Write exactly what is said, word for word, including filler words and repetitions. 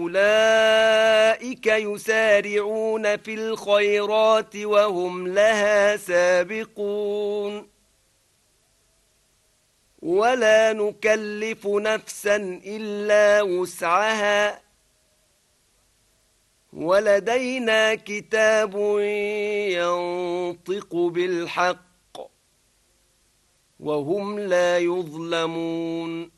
أولئك يسارعون في الخيرات وهم لها سابقون ولا نكلف نفسا إلا وسعها ولدينا كتاب ينطق بالحق وهم لا يظلمون